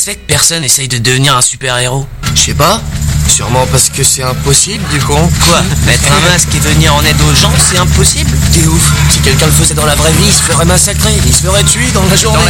se fait que personne essaye de devenir un super-héros? Je sais pas. Sûrement parce que c'est impossible, du con. Quoi? Mettre un masque et venir en aide aux gens, c'est impossible? T'es ouf. Si quelqu'un le faisait dans la vraie vie, il se ferait massacrer. Il se ferait tuer dans la journée.